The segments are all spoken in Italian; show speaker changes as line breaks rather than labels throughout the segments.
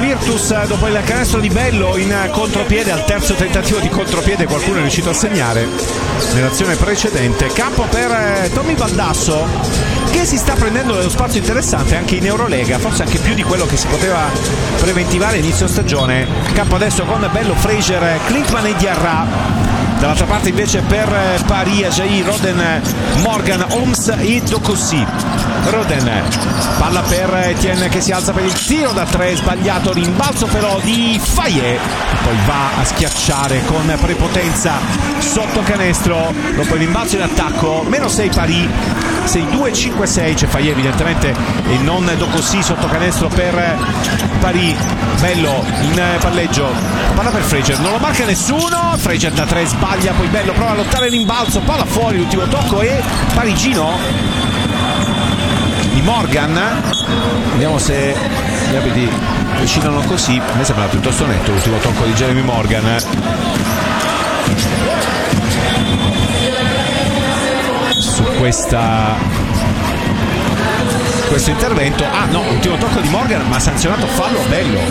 Virtus dopo il canestro di Bello in contropiede. Al terzo tentativo di contropiede qualcuno è riuscito a segnare nell'azione precedente. Campo per Tommy Baldasso, che si sta prendendo dello spazio interessante anche in Eurolega, forse anche più di quello che si poteva preventivare inizio stagione. Campo adesso con Bello, Fraser, Klintman e Diarra. Dall'altra parte invece per Paris, Ajayi, Roden, Morgan, Holmes e Dokossi. Roden, palla per Etienne che si alza per il tiro da tre, sbagliato, rimbalzo però di Fayet, poi va a schiacciare con prepotenza sotto canestro dopo il rimbalzo in attacco. Meno 6 Paris, 6-2-5-6, c'è Fayet evidentemente e non Dokossi sotto canestro per Paris. Bello in palleggio, palla per Fraser, non lo marca nessuno, Fraser da 3 sbaglia, poi Bello prova a lottare il rimbalzo, palla fuori, l'ultimo tocco e parigino di Morgan. Vediamo se gli arbitri decidono così. A me sembra piuttosto netto l'ultimo tocco di Jeremy Morgan. Su questo intervento, ultimo tocco di Morgan, ma sanzionato fallo Bello,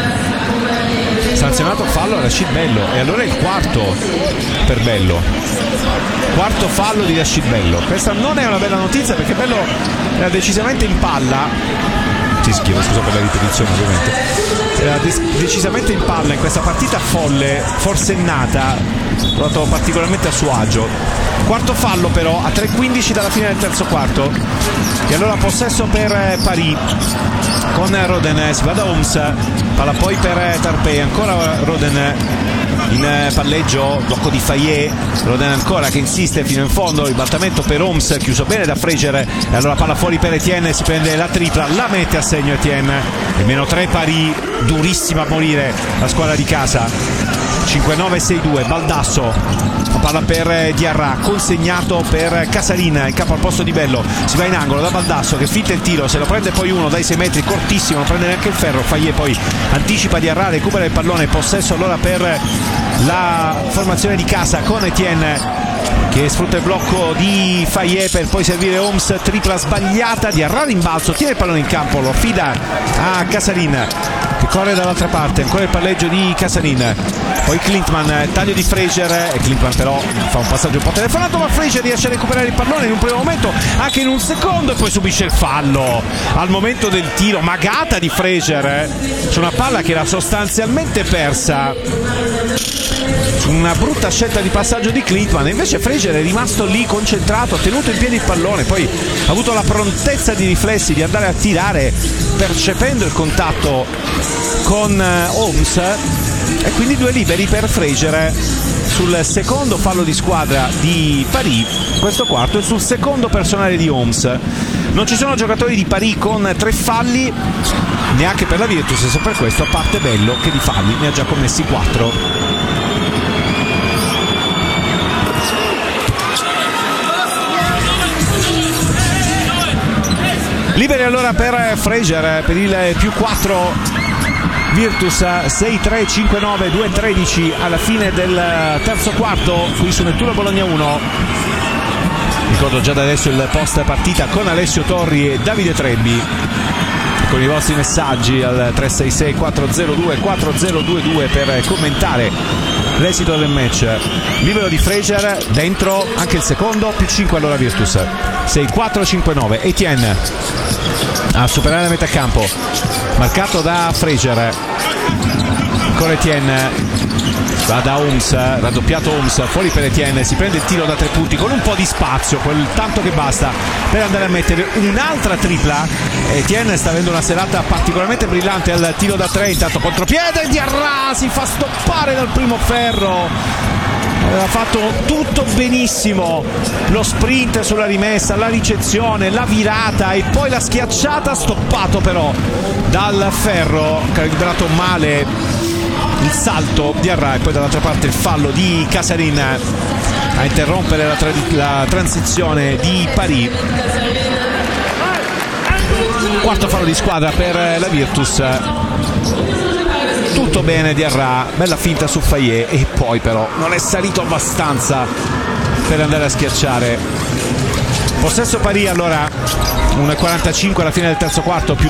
sanzionato fallo a Rachid Bello, e allora è il quarto per Bello, quarto fallo di Rachid Bello. Questa non è una bella notizia perché Bello era decisamente in palla, scusa per la ripetizione ovviamente, era decisamente in palla in questa partita folle, forsennata, trovato particolarmente a suo agio. Quarto fallo però a 3:15 dalla fine del terzo quarto, e allora possesso per Paris con Roden, si va da Holmes, palla poi per Tarpey, ancora Roden in palleggio, blocco di Fayet, Roden ancora che insiste fino in fondo, ribaltamento per Holmes chiuso bene da Fraser, e allora palla fuori per Etienne, si prende la tripla, la mette a segno Etienne, e meno 3 Paris, durissima a morire la squadra di casa. 5-9-6-2, Baldasso, palla per Diarra, consegnato per Casarin in capo al posto di Bello, si va in angolo da Baldasso che fitta il tiro, se lo prende poi uno dai 6 metri, cortissimo, non prende neanche il ferro. Fayet poi anticipa Diarra, recupera il pallone, possesso allora per la formazione di casa con Etienne che sfrutta il blocco di Fayet per poi servire Holmes, tripla sbagliata, Diarra rimbalzo, tiene il pallone in campo, lo affida a Casarin che corre dall'altra parte, ancora il palleggio di Casarin, poi Klintman, taglio di Fraser, e Klintman però fa un passaggio un po' telefonato, ma Fraser riesce a recuperare il pallone in un primo momento, anche in un secondo, e poi subisce il fallo al momento del tiro, magata di Fraser su una palla che era sostanzialmente persa, una brutta scelta di passaggio di Klintman, invece Fraser è rimasto lì concentrato, ha tenuto in piedi il pallone, poi ha avuto la prontezza di riflessi di andare a tirare percependo il contatto con Holmes, e quindi 2 liberi per Fraser sul secondo fallo di squadra di Paris questo quarto e sul secondo personale di Holmes. Non ci sono giocatori di Paris con 3 falli neanche per la Virtus, e se per questo, a parte Bello che di falli ne ha già commessi 4. Liberi allora per Fraser per il più 4 Virtus, 6-3, 5-9, 2-13 alla fine del terzo quarto qui su Nettuno Bologna 1. Ricordo già da adesso il post partita con Alessio Torri e Davide Trebbi, con i vostri messaggi al 366 402 4022 per commentare l'esito del match. Libero di Fraser, dentro anche il secondo, più 5 allora Virtus, 6-4-5-9. Etienne a superare la metà campo, marcato da Fraser, ancora Etienne, va da Holmes, raddoppiato Holmes, fuori per Etienne, si prende il tiro da 3 punti con un po' di spazio, quel tanto che basta per andare a mettere un'altra tripla. Etienne sta avendo una serata particolarmente brillante al tiro da 3, intanto contropiede, Diarra si fa stoppare dal primo ferro, aveva fatto tutto benissimo, lo sprint sulla rimessa, la ricezione, la virata e poi la schiacciata, stoppato però dal ferro, calibrato male il salto di Arra, e poi dall'altra parte il fallo di Casarin a interrompere la transizione di Paris. Quarto fallo di squadra per la Virtus. Tutto bene di Arra, bella finta su Fayet, e poi però non è salito abbastanza per andare a schiacciare. Possesso Paris allora, un 45 alla fine del terzo quarto, più